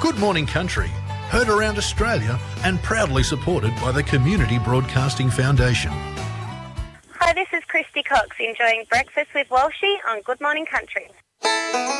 Good Morning Country, heard around Australia and proudly supported by the Community Broadcasting Foundation. Hi, this is Christy Cox enjoying Breakfast with Walshy on Good Morning Country.